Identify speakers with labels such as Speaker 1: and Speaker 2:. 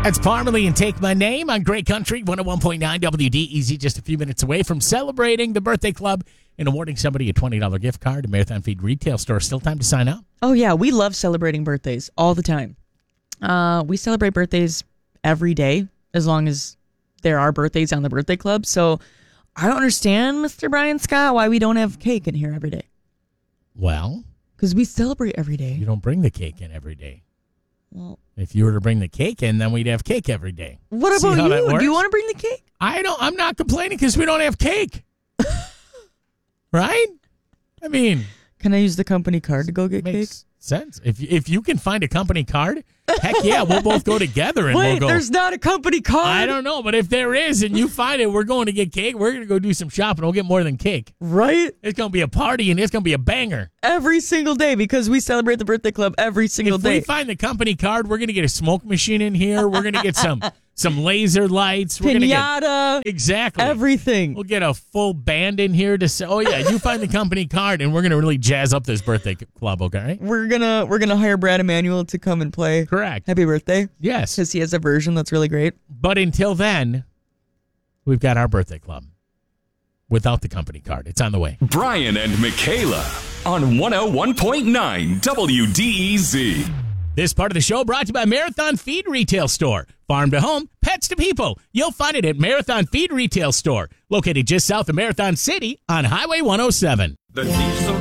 Speaker 1: That's Parmalee and Take My Name on Great Country 101.9 WDEZ, just a few minutes away from celebrating the birthday club and awarding somebody a $20 gift card to Marathon Feed Retail Store. Still time to sign up.
Speaker 2: Oh, yeah. We love celebrating birthdays all the time. We celebrate birthdays every day as long as there are birthdays on the birthday club. So I don't understand, Mr. Brian Scott, why we don't have cake in here every day.
Speaker 1: Well,
Speaker 2: because we celebrate every day.
Speaker 1: You don't bring the cake in every day.
Speaker 2: Well,
Speaker 1: if you were to bring the cake in, then we'd have cake every day.
Speaker 2: What about you? Do you want to bring the cake?
Speaker 1: I'm not complaining because we don't have cake. Right? I mean,
Speaker 2: can I use the company card to go get cake?
Speaker 1: Sense. If you can find a company card, heck yeah, we'll both go together and we'll go.
Speaker 2: There's not a company card.
Speaker 1: I don't know, but if there is and you find it, we're going to get cake. We're going to go do some shopping. We'll get more than cake.
Speaker 2: Right?
Speaker 1: It's going to be a party and it's going to be a banger.
Speaker 2: Every single day because we celebrate the birthday club every single day.
Speaker 1: If we find the company card, we're going to get a smoke machine in here. We're going to get some laser lights. We're
Speaker 2: Pinata.
Speaker 1: Exactly.
Speaker 2: Everything.
Speaker 1: We'll get a full band in here to say, oh, yeah, you find the company card, and we're going to really jazz up this birthday club, okay?
Speaker 2: We're gonna hire Brad Emanuel to come and play.
Speaker 1: Correct.
Speaker 2: Happy birthday.
Speaker 1: Yes.
Speaker 2: Because he has a version that's really great.
Speaker 1: But until then, we've got our birthday club without the company card. It's on the way.
Speaker 3: Brian and Michaela on 101.9 WDEZ.
Speaker 1: This part of the show brought to you by Marathon Feed Retail Store. Farm to home, pets to people. You'll find it at Marathon Feed Retail Store, located just south of Marathon City on Highway 107.